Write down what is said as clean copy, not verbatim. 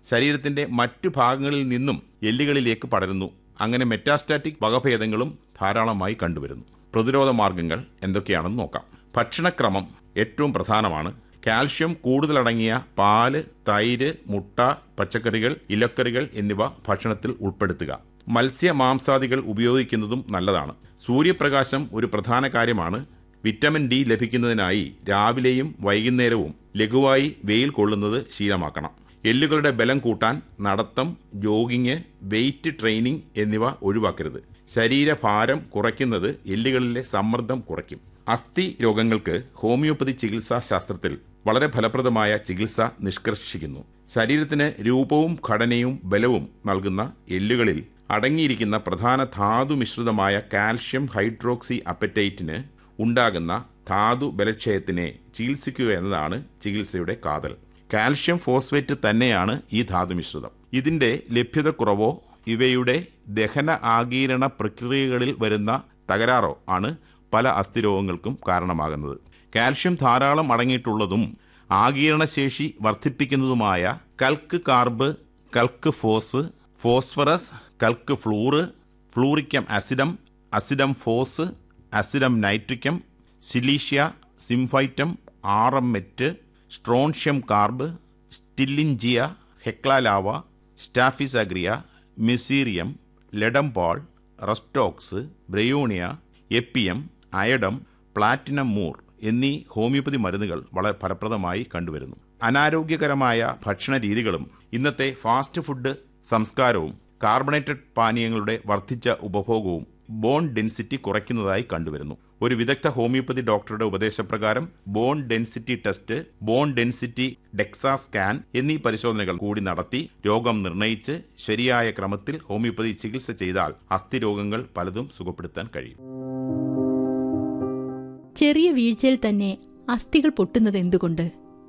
ശരീരത്തിന്റെ മറ്റു ഭാഗങ്ങളിൽ നിന്നും എല്ലുകളിലേക്ക് പടരുന്നു. അങ്ങനെ മെറ്റാസ്റ്റാറ്റിക് വകഭേദങ്ങളും ധാരാളമായി കണ്ടുവരുന്നു. പ്രതിരോധ മാർഗങ്ങൾ എന്തൊക്കെയാണെന്ന് നോക്കാം. ഭക്ഷണക്രമം ഏറ്റവും പ്രധാനമാണ്. കാൽഷ്യം കൂടുതലടങ്ങിയ പാല്, തൈര്, മുട്ട, പച്ചക്കറികൾ, ഇലക്കറികൾ എന്നിവ ഭക്ഷണത്തിൽ ഉൾപ്പെടുത്തുക. മത്സ്യ മാംസാദികൾ ഉപയോഗിക്കുന്നതും നല്ലതാണ്. സൂര്യപ്രകാശം ഒരു പ്രധാന കാര്യമാണ്. വിറ്റമിൻ ഡി ലഭിക്കുന്നതിനായി രാവിലെയും വൈകുന്നേരവും ലഘുവായി വെയിൽ കൊള്ളുന്നത് ശീലമാക്കണം. എല്ലുകളുടെ ബലം കൂട്ടാൻ നടത്തം, ജോഗിങ്, വെയിറ്റ് ട്രെയിനിങ് എന്നിവ ഒഴിവാക്കരുത്. ശരീരഭാരം കുറയ്ക്കുന്നത് എല്ലുകളിലെ സമ്മർദ്ദം കുറയ്ക്കും. അസ്ഥി രോഗങ്ങൾക്ക് ഹോമിയോപ്പതി ചികിത്സാ ശാസ്ത്രത്തിൽ വളരെ ഫലപ്രദമായ ചികിത്സ നിഷ്കർഷിക്കുന്നു. ശരീരത്തിന് രൂപവും ഘടനയും ബലവും നൽകുന്ന എല്ലുകളിൽ അടങ്ങിയിരിക്കുന്ന പ്രധാന ധാതുമിശ്രിതമായ കാൽഷ്യം ഹൈഡ്രോക്സി അപ്പറ്റൈറ്റിന് ഉണ്ടാകുന്ന ധാതു ബലക്ഷയത്തിനെ ചികിത്സിക്കുക എന്നതാണ് ചികിത്സയുടെ കാതൽ. കാൽഷ്യം ഫോസ്ഫേറ്റ് തന്നെയാണ് ഈ ധാതുമിശ്രിതം. ഇതിന്റെ ലഭ്യതക്കുറവോ ഇവയുടെ ദഹന ആഗീരണ പ്രക്രിയകളിൽ വരുന്ന തകരാറോ ആണ് പല അസ്ഥിരോഗങ്ങൾക്കും കാരണമാകുന്നത്. കാൽഷ്യം ധാരാളം അടങ്ങിയിട്ടുള്ളതും ആഗീരണശേഷി വർദ്ധിപ്പിക്കുന്നതുമായ കൽക്ക് കാർബ്, കൽക്ക് ഫോസ്, ഫോസ്ഫറസ്, കൽക്ക് ഫ്ലൂറ്, ഫ്ലൂറിക്കം അസിഡം, അസിഡം ഫോസ്, അസിഡം നൈട്രിക്കം, സിലീഷ്യ, സിംഫൈറ്റം, ആറമെറ്റ്, strontium carb, സ്റ്റില്ലിഞ്ചിയ, ഹെക്ലാലാവ, സ്റ്റാഫിസാഗ്രിയ, മ്യൂസീറിയം, ലെഡംപോൾ, റസ്റ്റോക്സ്, Bryonia, എപ്പിയം, അയഡം, platinum Moore എന്നീ ഹോമിയോപ്പതി മരുന്നുകൾ വളരെ ഫലപ്രദമായി കണ്ടുവരുന്നു. അനാരോഗ്യകരമായ ഭക്ഷണ രീതികളും ഇന്നത്തെ ഫാസ്റ്റ് ഫുഡ് സംസ്കാരവും കാർബണേറ്റഡ് പാനീയങ്ങളുടെ വർദ്ധിച്ച ഉപഭോഗവും ബോൺ ഡെൻസിറ്റി കുറയ്ക്കുന്നതായി കണ്ടുവരുന്നു. ഒരു വിദഗ്ധ ഹോമിയോപ്പതി ഡോക്ടറുടെ ഉപദേശപ്രകാരം bone density test, bone density DEXA scan എന്നീ പരിശോധനകൾ കൂടി നടത്തി രോഗം നിർണയിച്ച് ശരിയായ ക്രമത്തിൽ ഹോമിയോപ്പതി ചികിത്സ ചെയ്താൽ അസ്ഥിരോഗങ്ങൾ പലതും സുഖപ്പെടുത്താൻ കഴിയും. ചെറിയ വീഴ്ചയിൽ തന്നെ അസ്ഥികൾ പൊട്ടുന്നത് എന്തുകൊണ്ട്?